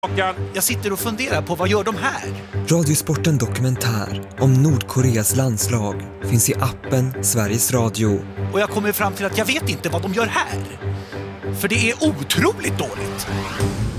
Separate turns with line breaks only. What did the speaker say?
Jag sitter och funderar på vad gör de här?
Radiosporten Dokumentär om Nordkoreas landslag finns i appen Sveriges Radio.
Och jag kommer fram till att jag vet inte vad de gör här. För det är otroligt dåligt.